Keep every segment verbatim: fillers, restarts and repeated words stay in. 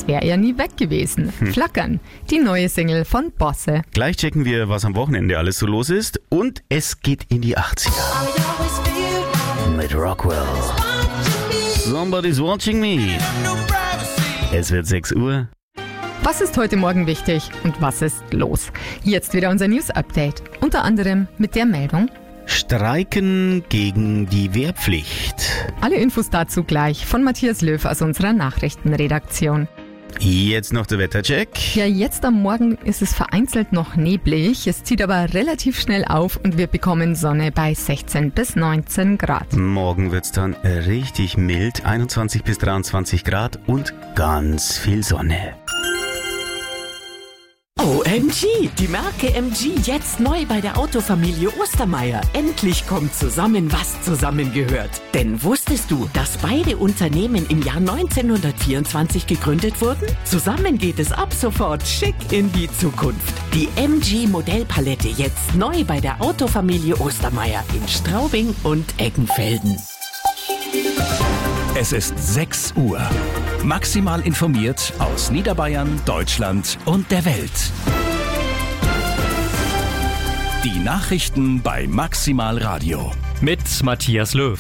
das wäre ja nie weg gewesen. Hm. Flackern, die neue Single von Bosse. Gleich checken wir, was am Wochenende alles so los ist. Und es geht in die achtziger. Mit Rockwell. Somebody's watching me. Es wird sechs Uhr. Was ist heute Morgen wichtig und was ist los? Jetzt wieder unser News-Update. Unter anderem mit der Meldung: Streiken gegen die Wehrpflicht. Alle Infos dazu gleich von Matthias Löw aus unserer Nachrichtenredaktion. Jetzt noch der Wettercheck. Ja, jetzt am Morgen ist es vereinzelt noch neblig. Es zieht aber relativ schnell auf und wir bekommen Sonne bei sechzehn bis neunzehn Grad. Morgen wird's dann richtig mild, einundzwanzig bis dreiundzwanzig Grad und ganz viel Sonne. O M G, die Marke M G jetzt neu bei der Autofamilie Ostermeier. Endlich kommt zusammen, was zusammengehört. Denn wusstest du, dass beide Unternehmen im Jahr neunzehnhundertvierundzwanzig gegründet wurden? Zusammen geht es ab sofort schick in die Zukunft. Die M G Modellpalette jetzt neu bei der Autofamilie Ostermeier in Straubing und Eggenfelden. Es ist sechs Uhr. Maximal informiert aus Niederbayern, Deutschland und der Welt. Die Nachrichten bei Maximal Radio. Mit Matthias Löw.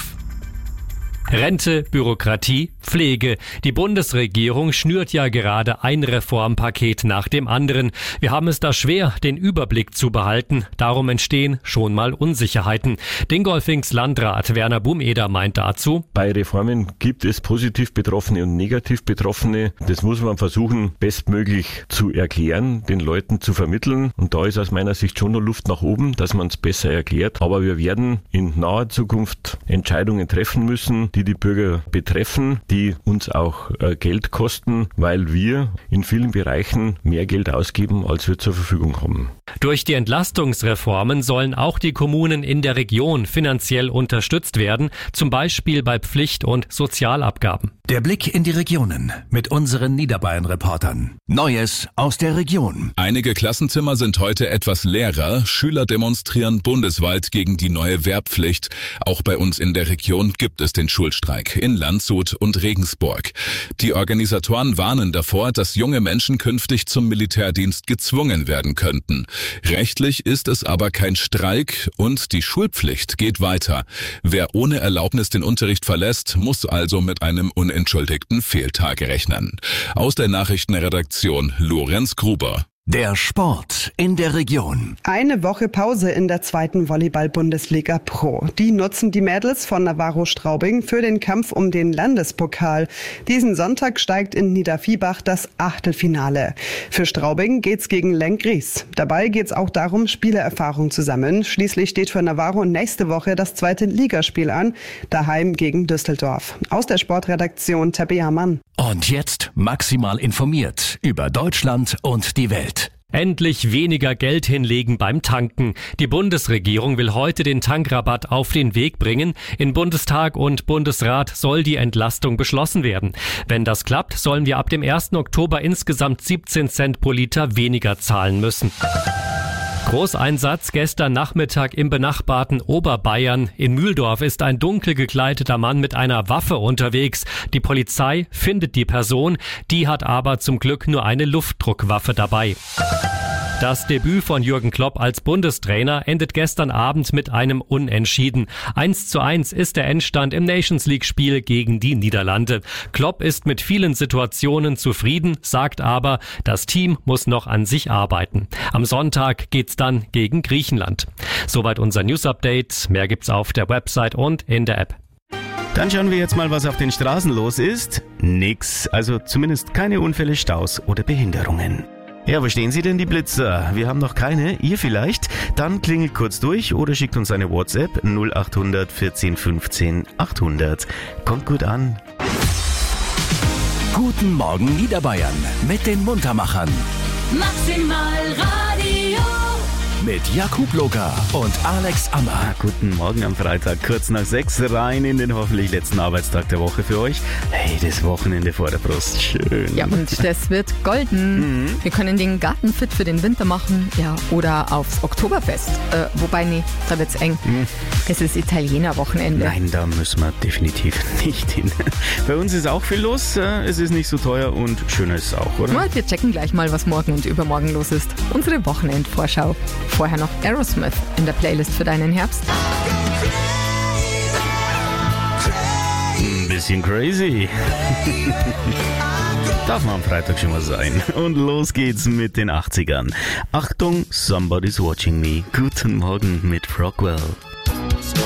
Rente, Bürokratie, Pflege. Die Bundesregierung schnürt ja gerade ein Reformpaket nach dem anderen. Wir haben es da schwer, den Überblick zu behalten. Darum entstehen schon mal Unsicherheiten. Dingolfings Landrat Werner Bumeder meint dazu: Bei Reformen gibt es positiv Betroffene und negativ Betroffene. Das muss man versuchen, bestmöglich zu erklären, den Leuten zu vermitteln. Und da ist aus meiner Sicht schon noch Luft nach oben, dass man es besser erklärt. Aber wir werden in naher Zukunft Entscheidungen treffen müssen, die die Bürger betreffen, die uns auch äh, Geld kosten, weil wir in vielen Bereichen mehr Geld ausgeben, als wir zur Verfügung haben. Durch die Entlastungsreformen sollen auch die Kommunen in der Region finanziell unterstützt werden, zum Beispiel bei Pflicht- und Sozialabgaben. Der Blick in die Regionen mit unseren Niederbayern-Reportern. Neues aus der Region. Einige Klassenzimmer sind heute etwas leerer. Schüler demonstrieren bundesweit gegen die neue Wehrpflicht. Auch bei uns in der Region gibt es den Schulstreik in Landshut und Regensburg. Die Organisatoren warnen davor, dass junge Menschen künftig zum Militärdienst gezwungen werden könnten. Rechtlich ist es aber kein Streik und die Schulpflicht geht weiter. Wer ohne Erlaubnis den Unterricht verlässt, muss also mit einem unentschuldigten Fehltag rechnen. Aus der Nachrichtenredaktion Lorenz Gruber. Der Sport in der Region. Eine Woche Pause in der zweiten Volleyball-Bundesliga Pro. Die nutzen die Mädels von Navarro Straubing für den Kampf um den Landespokal. Diesen Sonntag steigt in Niederviehbach das Achtelfinale. Für Straubing geht's gegen Lenggries. Dabei geht's auch darum, Spielerfahrung zu sammeln. Schließlich steht für Navarro nächste Woche das zweite Ligaspiel an, daheim gegen Düsseldorf. Aus der Sportredaktion Tabea Mann. Und jetzt maximal informiert über Deutschland und die Welt. Endlich weniger Geld hinlegen beim Tanken. Die Bundesregierung will heute den Tankrabatt auf den Weg bringen. In Bundestag und Bundesrat soll die Entlastung beschlossen werden. Wenn das klappt, sollen wir ab dem ersten Oktober insgesamt siebzehn Cent pro Liter weniger zahlen müssen. Großeinsatz gestern Nachmittag im benachbarten Oberbayern. In Mühldorf ist ein dunkel gekleideter Mann mit einer Waffe unterwegs. Die Polizei findet die Person, die hat aber zum Glück nur eine Luftdruckwaffe dabei. Das Debüt von Jürgen Klopp als Bundestrainer endet gestern Abend mit einem Unentschieden. eins zu eins ist der Endstand im Nations-League-Spiel gegen die Niederlande. Klopp ist mit vielen Situationen zufrieden, sagt aber, das Team muss noch an sich arbeiten. Am Sonntag geht's dann gegen Griechenland. Soweit unser News-Update. Mehr gibt's auf der Website und in der App. Dann schauen wir jetzt mal, was auf den Straßen los ist. Nix, also zumindest keine Unfälle, Staus oder Behinderungen. Ja, wo stehen Sie denn, die Blitzer? Wir haben noch keine, ihr vielleicht? Dann klingelt kurz durch oder schickt uns eine WhatsApp null acht hundert vierzehn fünfzehn achthundert. Kommt gut an. Guten Morgen Niederbayern mit den Muntermachern. Maximal Radio. mit Jakub Locker und Alex Ammer. Ah, guten Morgen am Freitag, kurz nach sechs, rein in den hoffentlich letzten Arbeitstag der Woche für euch. Hey, das Wochenende vor der Brust, schön. Ja, und das wird golden. Mhm. Wir können den Garten fit für den Winter machen, ja, oder aufs Oktoberfest. Äh, wobei, nee, da wird's eng. Mhm. Es ist Italiener-Wochenende. Nein, da müssen wir definitiv nicht hin. Bei uns ist auch viel los, es ist nicht so teuer und schöner ist es auch, oder? Ja, wir checken gleich mal, was morgen und übermorgen los ist. Unsere Wochenendvorschau. Vorher noch Aerosmith in der Playlist für deinen Herbst. Ein bisschen crazy. Darf man am Freitag schon mal sein. Und los geht's mit den achtzigern. Achtung, Somebody's Watching Me. Guten Morgen mit Rockwell.